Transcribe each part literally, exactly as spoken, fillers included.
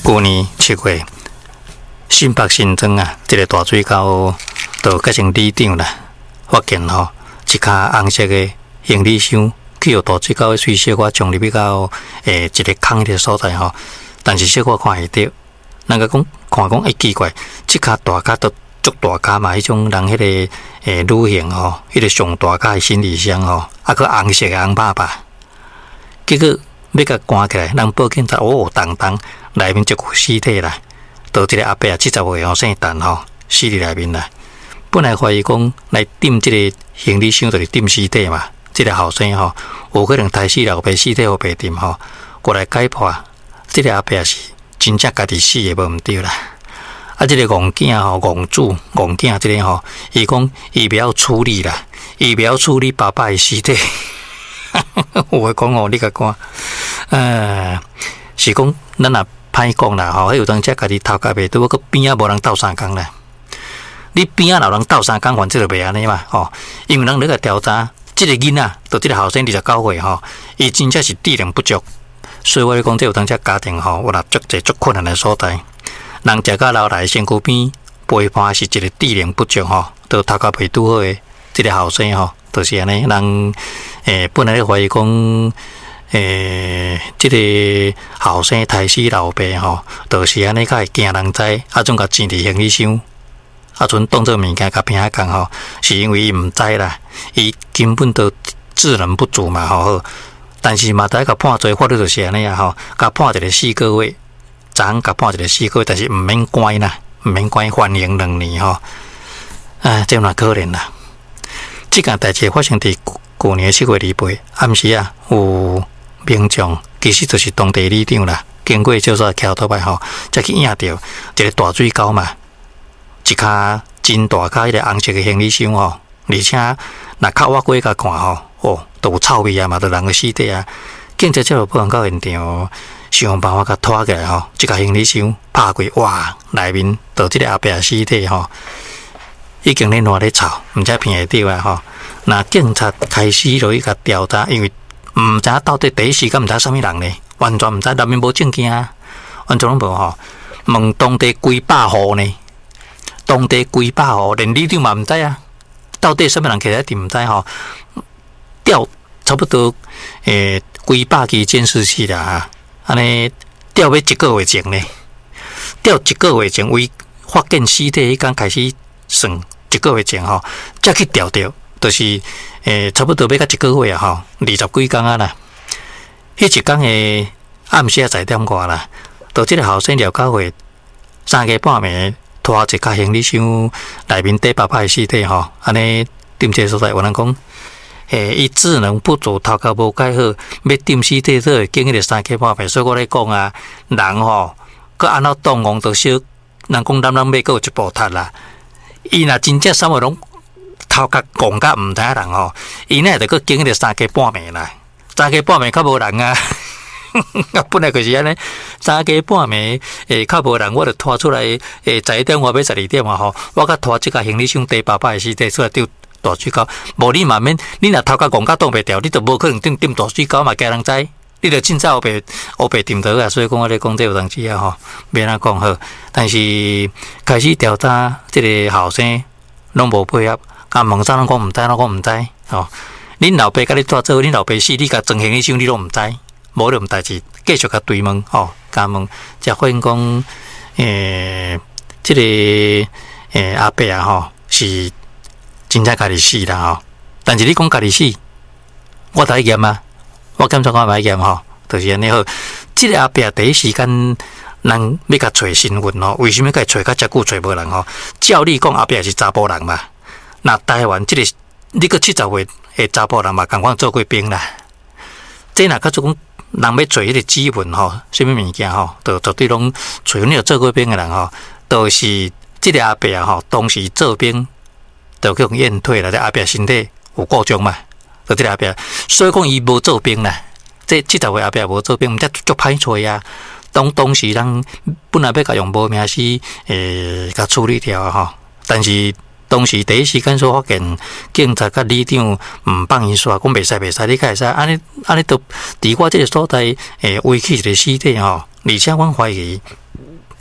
去年七月，新北新庄啊，这个大水沟就改成里长啦，发现吼、哦、一卡红色的行李箱去到大水沟的水小可冲入比较诶一个坑的所在吼、哦，但是小可看会到，人家讲看讲会奇怪，这卡大卡都足大卡嘛，迄种人迄、那个诶女性吼，迄、那个上大卡的行李箱吼，啊个红色的红爸爸，结果。要甲关起来，人报警查，哦，当当内面就有尸体啦。到这个阿伯啊，七十岁吼，姓陈吼，死伫内面啦。本来怀疑讲来掂这个行李箱就是掂尸体嘛，这个后生吼，有可能抬死老爸尸体互白掂吼，过来解剖，这个阿伯是真正家己死的，无毋对啦。啊，这个戆囝吼，戆主戆囝这个吼，伊讲伊不要处理啦，伊不要处理爸爸的尸体。有诶讲哦，你甲看，呃，是讲咱也歹讲啦吼，迄有当只家己头壳袂拄，个边仔无人斗相共啦。你边仔老人斗相共，反正就袂安尼嘛吼。因为人咧个调查，即、这个囡仔，到即个后生二十九岁吼，伊真正是智能不足，所以我咧讲，即有当只家庭吼，有若足侪足困难诶所在。人食到老来身躯边陪伴是一个智能不足吼，都头壳袂拄好诶，即个后生吼。就是安尼，人诶、欸、本来咧怀疑讲，诶、欸，即、这个后生抬死老爸吼，就是安尼，较会惊人知，啊，种甲钱伫行李箱，啊，阵当做物件甲平下讲吼，是因为伊毋知啦，伊根本都智能不足嘛吼。但是嘛，大家甲判罪法律就是安尼啊吼，甲判一个四个月，昨昏甲判一个四个月，但是毋免关啦，毋免关缓刑两年吼，啊，这嘛可怜啦。这件代志发生伫去年七月二八暗时啊，有民众其实就是当地里长啦，经过叫做桥头牌吼，才去影到一个大水沟嘛，一卡真大卡迄个红色的行李箱吼，而且若靠我过甲看吼，哦，都有臭味啊嘛，都人个尸体啊，警察才有报案到现场，想办法甲拖起来吼，一个行李箱拍开，哇，内面就即个阿伯尸体吼。已经咧烂咧吵，毋知骗会着啊吼。那警察开始落去甲调查，因为毋知到底第一时间毋知啥物人呢，完全毋知内面无证件啊，完全拢无吼。问当地几百户呢，当地几百户连里长嘛毋知啊，到底啥物人起来一定毋知吼。调差不多诶几百支监视器啦哈，安尼调要一个月前呢，调一个月前为发现尸体迄天开始。算一个月前吼，才去调到，就是诶、欸，差不多要到一个月啊吼，二十几天啊啦。迄一天诶暗时啊十点外啦，到即个后生了九岁，三更半暝拖一卡行李箱内面底爸爸诶尸体吼，安尼掂这所在有人讲，诶、欸，伊智能不足，头壳无改好，要掂尸体都会经迄个三更半暝，所以我咧讲啊，人吼，佮安怎动工都小，人讲男人尾佮有一步踢啦。伊若真正啥物拢头壳讲甲毋知影人吼，伊呢着佫经历三更半暝啦，三更半暝较无人啊，啊本来就是安尼，三更半暝诶较无人，我着拖出来诶十一点外尾十二点啊吼，我甲拖即个行李箱底爸爸诶尸体出来丢大水沟，无你嘛免，你若头壳讲甲挡袂掉，你着无可能定定大水沟嘛，惊人知。你着凊彩黑白黑白tìm到啊，所以讲我咧讲这有当时啊吼，免安讲好。但是开始调查，即个后生拢无配合，啊问啥拢讲毋知，拢讲毋知吼。恁老爸甲你带做，恁老爸死，你甲装行李箱你拢毋知，无任代志，继续甲追问吼，甲问，才发现讲，诶，即个诶阿伯啊吼，是真正家己死啦吼。但是你讲家己死，我睇验啊。我检察官买验吼，就是安尼好。即、这个阿伯第一时间，人要甲找身份吼，为什么甲找甲遮久找无人吼？照理讲阿伯是查甫人嘛，那台湾即、这个你个七十岁诶查甫人嘛，共款做过兵啦。即若甲做讲人要找迄个指纹吼，什么物件吼，就绝对拢找你有做过兵诶人吼，都、就是即个阿伯啊吼，当时做兵就去用验退啦，即阿伯身体有故障嘛。就即个阿伯，所以讲伊无做兵啦。这七十岁阿伯无做兵，毋则足歹找啊。当当时人本来要甲用无名尸诶，甲处理掉啊吼。但是当时第一时间所发现，警察甲里长毋放伊煞，讲袂使袂使，你会使安尼安尼都伫我即个所在诶，围起一个尸体吼。而且阮怀疑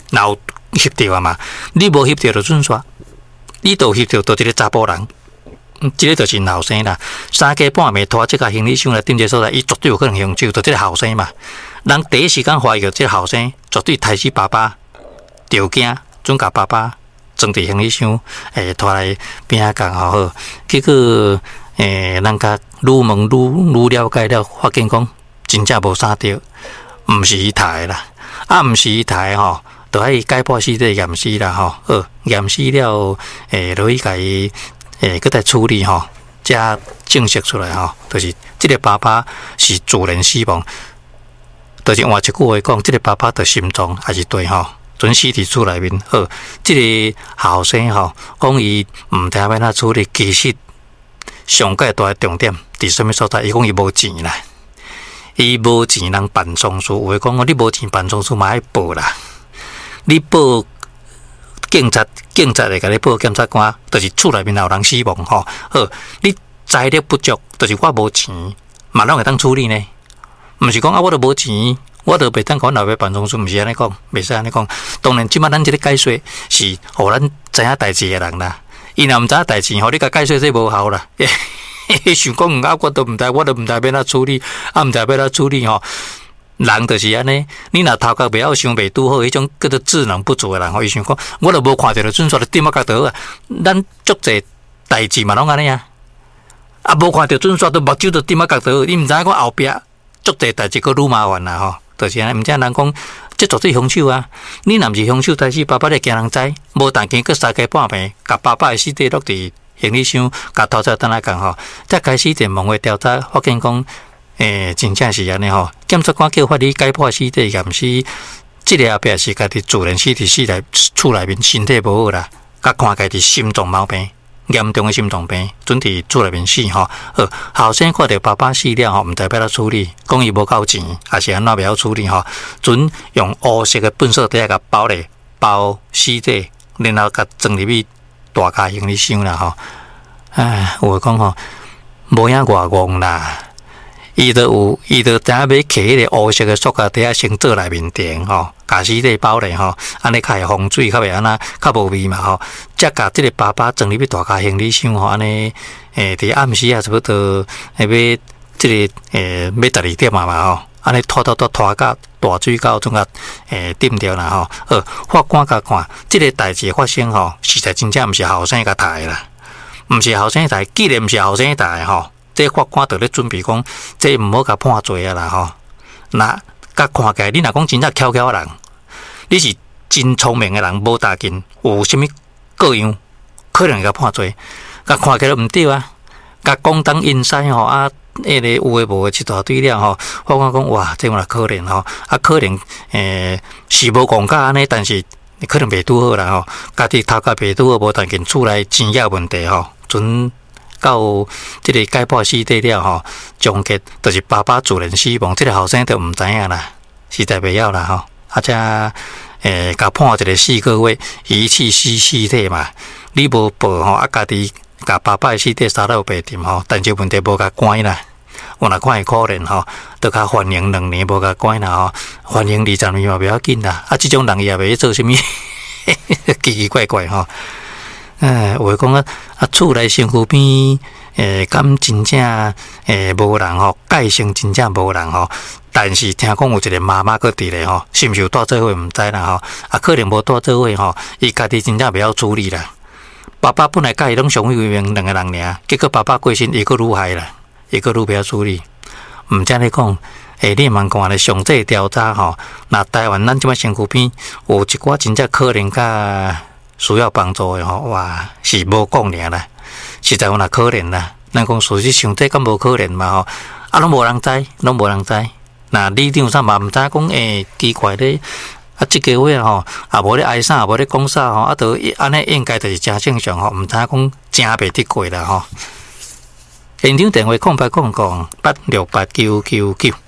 然后翕到啊嘛，你无翕到就准煞，你都翕到，都一个查甫人，即、這個就是后生啦。三更半暝拖即個行李箱来踮即所在，伊絕對有可能凶手，就即個後生嘛。人第一時間懷疑到即個後生，絕對害死爸爸，着驚，準甲爸爸裝佇行李箱，誒拖來邊仔講好好，結果誒人家愈問愈愈了解了，發現講真正無啥着，毋是伊殺啦，啊毋是伊殺吼。就喺解剖屍體驗屍啦，吼，呃，驗屍了，誒，落去甲伊，誒，佮再處理吼，才證實出來吼，就是即個爸爸是自然死亡，就是換一句話講，即個爸爸的心臟還是對吼，準屍體出來面，好，即個後生吼，講伊毋知要安怎處理，其實上界大重點佇什麼所在？伊講伊無錢啦，伊無錢人辦喪事，有誒講你無錢辦喪事嘛愛報啦。你報警察，警察會甲你報檢察官，就是厝內面有人死亡吼。好，你財力不足，就是我無錢，嘛攏會當處理呢？毋是講啊，我都無錢，我都袂當講後尾辦喪事，毋是安尼講，袂使安尼講。當然，即擺咱即個解說是互咱知影代志誒人啦。伊若毋知影代志，吼，你甲解說這無效啦。伊想講啊，我都毋知，我都毋知要怎處理，啊，毋知要怎處理吼。人就是安尼，你若頭殼袂曉想袂拄好，迄種叫做智能不足誒人，吼，伊想講，我都無看到，準煞就點啊角度啊，咱足濟代志嘛攏安尼啊，啊無看到準煞就目睭就點啊角度，你毋知影講後壁足濟代志佫愈麻煩啦吼，就是安尼，毋知人講，即絕對兇手啊，你若毋是兇手，但是爸爸咧驚人知，無但見佫三更半暝，甲爸爸誒屍體落佇行李箱，甲偷仔等來講吼，才開始電問話調查，發現講。誒，真正是安尼吼，檢察官叫法醫解剖屍體驗屍，即個後壁是家己自然屍體死來厝內面身體無好啦，甲看家己心臟毛病，嚴重嘅心臟病，準佇厝內面死吼。好，後生看到爸爸死了吼，毋知要怎處理，講伊無夠錢，還是安怎袂曉處理吼，準用烏色嘅糞掃袋甲包咧，包屍體，然後甲裝入去大架行李箱啦吼。唉，有講吼，無影外戇啦。伊都有，伊都知影要摕迄個烏色嘅塑膠袋先做內面頂吼，甲屍體包咧吼，安尼較會防水，較袂安那，較無味嘛吼。則甲即個爸爸裝入去大架行李箱吼，安尼誒，佇暗時啊，差不多誒要即個誒要十二點啊嘛吼，安尼拖拖拖拖甲大水溝總甲誒點掉啦吼。呃，法官甲看，即個代志發生吼，實在真正毋是後生甲殺啦，毋是後生殺，既然毋是後生殺吼。這法官就咧準備講，這毋好甲判罪啊啦吼。那甲看起來，你若講真正巧巧人，你是真聰明嘅人，無大勁，有啥物各樣可能甲判罪？甲看起來毋對啊！甲講當因西吼啊，迄個有誒無誒一大堆了吼。法官講哇，這嘛可能吼，啊可能誒、欸、是無講甲安尼，但是可能袂拄好啦吼。家己頭殼袂拄好，無但見厝內錢也問題吼，準。到即個解剖屍體了吼，終結就是爸爸自然死亡，即、這個後生都毋知影啦，實在袂曉啦吼。啊，則誒，甲判一個四個月遺棄屍屍體嘛，你無報吼，啊，家己甲爸爸誒屍體殺到白點吼，但係問題無甲關啦，我若看會可憐吼，都甲緩刑兩年無甲關啦吼，緩刑二十年嘛袂要緊啦。啊，即種人伊也袂做啥物奇奇怪怪吼。誒，有誒講啊，啊，厝內身軀邊誒，敢真正誒無人吼，介性真正無人吼。但是聽講有一個媽媽閣佇咧吼，是毋是有帶做伙毋知啦吼。啊，可能無帶做伙吼，伊家己真正袂曉處理啦。爸爸本來甲伊攏相依為命兩個人爾，結果爸爸過身，伊閣愈害啦，伊閣愈袂曉處理。毋知你講，誒，你問看咧，詳細調查吼，那台灣咱即擺身軀邊有一寡真正可能甲。需要幫助的吼，哇，是無講爾啦，實在有若可憐啦。咱講事實上這敢無可憐嘛吼，啊，攏無人知，攏無人知。那李長啥嘛毋知講，誒，奇怪咧，啊，即個月吼，啊，無咧愛啥，無咧講啥吼，啊，都安尼應該就是真正常吼，毋知講真袂得過啦吼。現場電話空八空空八六八九九九。